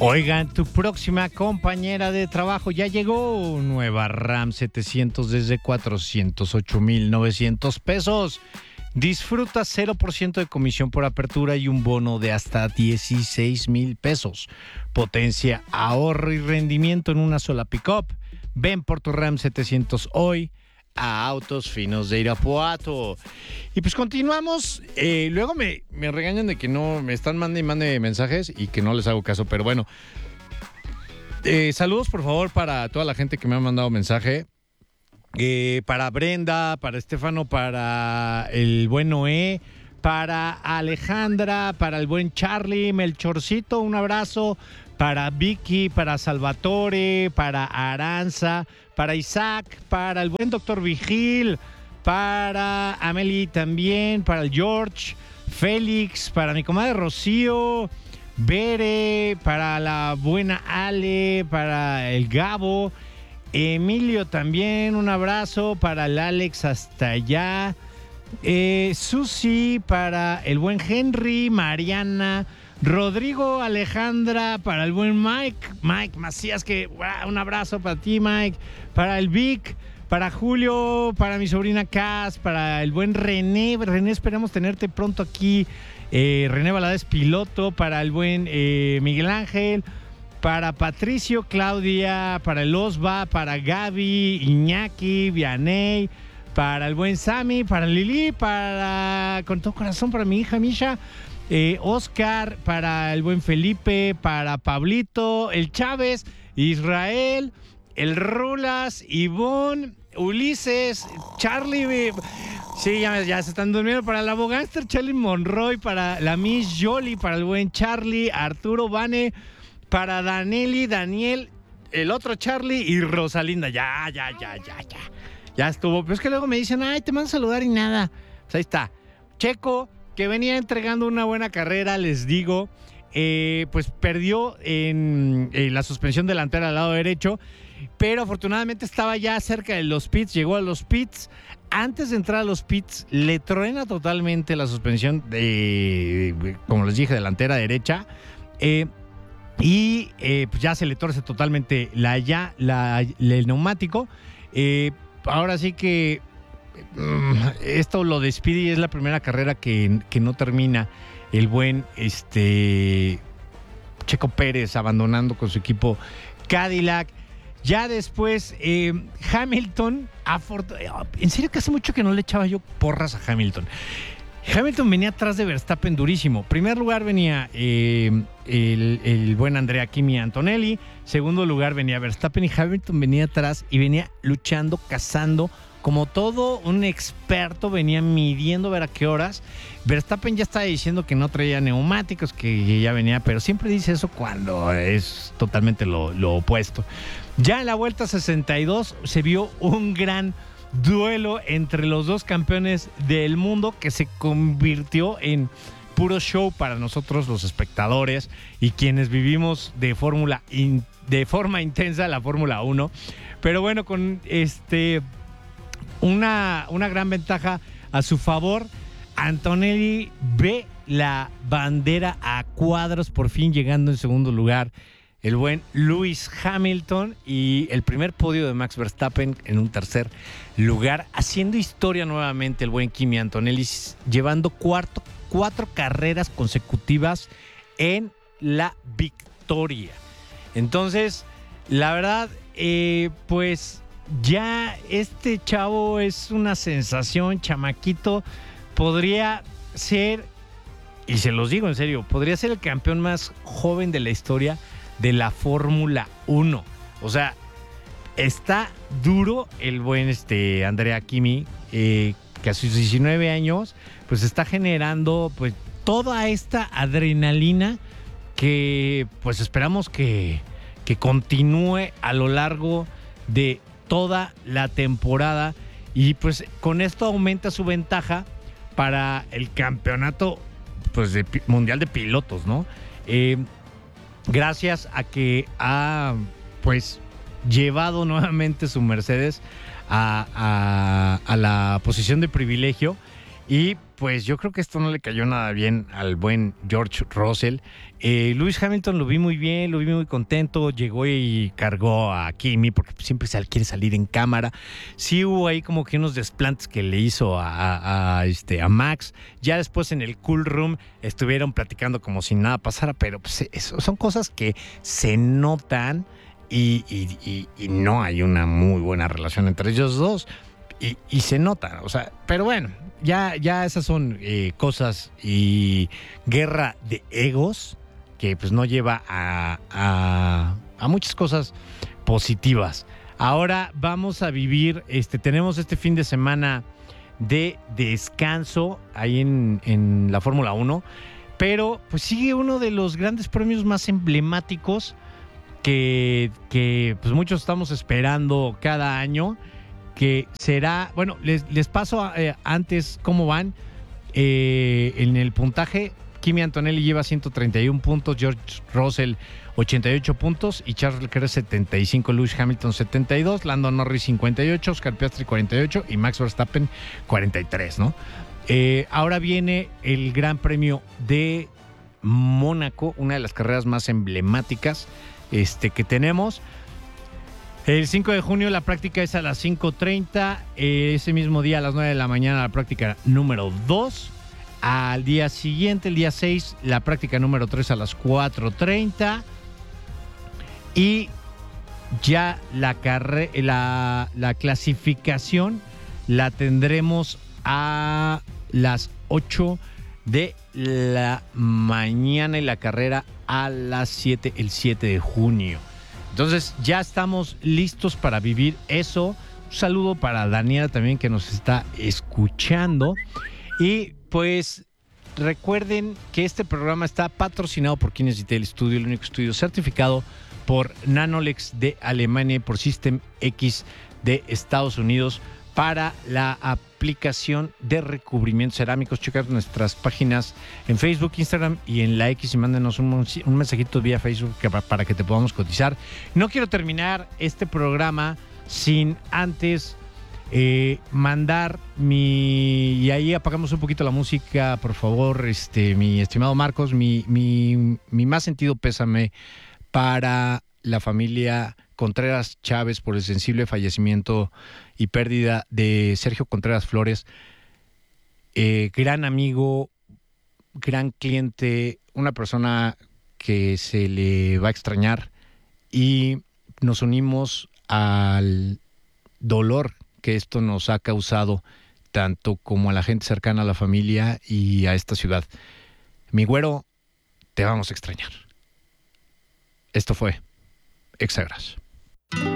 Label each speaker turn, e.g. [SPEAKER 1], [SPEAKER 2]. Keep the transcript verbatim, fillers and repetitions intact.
[SPEAKER 1] Oigan, tu próxima compañera de trabajo ya llegó. Nueva RAM setecientos desde cuatrocientos ocho mil novecientos pesos. Disfruta cero por ciento de comisión por apertura y un bono de hasta dieciséis mil pesos. Potencia, ahorro y rendimiento en una sola pick-up. Ven por tu RAM setecientos hoy a Autos Finos de Irapuato. Y pues continuamos. Eh, luego me, me regañan de que no me están mandando y mande mensajes y que no les hago caso. Pero bueno, eh, saludos por favor para toda la gente que me ha mandado mensaje. Eh, para Brenda, para Estefano, para el buen Noé, para Alejandra, para el buen Charlie, Melchorcito, un abrazo. Para Vicky, para Salvatore, para Aranza, para Isaac, para el buen doctor Vigil, para Amelie también, para el George, Félix, para mi comadre Rocío, Bere, para la buena Ale, para el Gabo, Emilio también, un abrazo, para el Alex hasta allá, eh, Susi, para el buen Henry, Mariana, Rodrigo, Alejandra, para el buen Mike, Mike Macías, que wow, un abrazo para ti, Mike, para el Vic, para Julio, para mi sobrina Cas, para el buen René, René, esperamos tenerte pronto aquí, eh, René Valadez, piloto, para el buen eh, Miguel Ángel, para Patricio, Claudia, para el Osva, para Gaby, Iñaki, Vianey, para el buen Sammy, para Lili, para, con todo corazón, para mi hija Misha, Eh, Oscar, para el buen Felipe, para Pablito, el Chávez, Israel, el Rulas, Ivonne, Ulises, Charlie, sí, ya, ya se están durmiendo, para la Bogánster, Charlie Monroy, para la Miss Jolie, para el buen Charlie, Arturo Vane, para Daneli, Daniel, el otro Charlie y Rosalinda, ya, ya, ya, ya, ya, ya estuvo, pero es que luego me dicen, ay, te mando a saludar y nada, pues ahí está, Checo, que venía entregando una buena carrera, les digo, eh, pues perdió en, en la suspensión delantera al lado derecho, pero afortunadamente estaba ya cerca de los pits, llegó a los pits. Antes de entrar a los pits, le truena totalmente la suspensión de, como les dije, delantera derecha, eh, y eh, pues ya se le torce totalmente la, ya, la, el neumático. Eh, ahora sí que esto lo despide y es la primera carrera que, que no termina el buen este Checo Pérez abandonando con su equipo Cadillac. Ya después eh, Hamilton, en serio que hace mucho que no le echaba yo porras a Hamilton. Hamilton venía atrás de Verstappen durísimo. En primer lugar venía eh, el, el buen Andrea Kimi Antonelli. Segundo lugar venía Verstappen y Hamilton venía atrás y venía luchando, cazando. Como todo un experto, venía midiendo a ver a qué horas. Verstappen ya estaba diciendo que no traía neumáticos, que ya venía, pero siempre dice eso cuando es totalmente lo, lo opuesto. Ya en la vuelta sesenta y dos se vio un gran duelo entre los dos campeones del mundo que se convirtió en puro show para nosotros los espectadores y quienes vivimos de fórmula in, de forma intensa la Fórmula uno. Pero bueno, con este... Una, una gran ventaja a su favor. Antonelli ve la bandera a cuadros, por fin llegando en segundo lugar el buen Lewis Hamilton y el primer podio de Max Verstappen en un tercer lugar, haciendo historia nuevamente el buen Kimi Antonelli, llevando cuarto, cuatro carreras consecutivas en la victoria. Entonces, la verdad, eh, pues... ya este chavo es una sensación, chamaquito, podría ser, y se los digo en serio, podría ser el campeón más joven de la historia de la Fórmula uno. O sea, está duro el buen este Andrea Kimi, eh, que a sus diecinueve años, pues está generando pues toda esta adrenalina que pues esperamos que, que continúe a lo largo de toda la temporada y pues con esto aumenta su ventaja para el campeonato pues de mundial de pilotos, ¿no? Eh, gracias a que ha pues llevado nuevamente su Mercedes a, a, a la posición de privilegio Y pues yo creo que esto no le cayó nada bien al buen George Russell. Eh, Lewis Hamilton lo vi muy bien, lo vi muy contento, llegó y cargó a Kimi porque siempre sal, quiere salir en cámara. Sí hubo ahí como que unos desplantes que le hizo a, a, a, este, a Max. Ya después en el cool room estuvieron platicando como si nada pasara, pero pues, eso, son cosas que se notan y, y, y, y no hay una muy buena relación entre ellos dos. Y, y se nota, o sea, pero bueno, ya, ya esas son eh, cosas y guerra de egos que pues no lleva a, a, a muchas cosas positivas. Ahora vamos a vivir, este, tenemos este fin de semana de descanso ahí en, en la Fórmula uno, pero pues sigue uno de los grandes premios más emblemáticos que, que pues muchos estamos esperando cada año, que será, bueno, les, les paso eh, antes cómo van eh, en el puntaje. Kimi Antonelli lleva ciento treinta y uno puntos, George Russell ochenta y ocho puntos y Charles Leclerc setenta y cinco, Lewis Hamilton setenta y dos, Lando Norris cincuenta y ocho, Oscar Piastri cuarenta y ocho y Max Verstappen cuarenta y tres, ¿no? Eh, ahora viene el Gran Premio de Mónaco, una de las carreras más emblemáticas este, que tenemos. El cinco de junio la práctica es a las cinco treinta, eh, ese mismo día a las nueve de la mañana la práctica número dos, al día siguiente, el día seis, la práctica número tres a las cuatro treinta y ya la, carre- la, la clasificación la tendremos a las ocho de la mañana y la carrera a las siete, el siete de junio. Entonces ya estamos listos para vivir eso. Un saludo para Daniela también que nos está escuchando. Y pues recuerden que este programa está patrocinado por Kinesis Detail Studio, el único estudio certificado por Nanolex de Alemania y por System X de Estados Unidos para la aplicación de recubrimientos cerámicos. Checar nuestras páginas en Facebook, Instagram y en la X y mándenos un, un mensajito vía Facebook que, para que te podamos cotizar. No quiero terminar este programa sin antes eh, mandar mi... Y ahí apagamos un poquito la música, por favor, este, mi estimado Marcos, mi, mi, mi más sentido pésame para la familia Contreras Chávez por el sensible fallecimiento y pérdida de Sergio Contreras Flores, eh, gran amigo, gran cliente, una persona que se le va a extrañar, y nos unimos al dolor que esto nos ha causado tanto como a la gente cercana a la familia y a esta ciudad. Mi güero, te vamos a extrañar. Esto fue Exagras.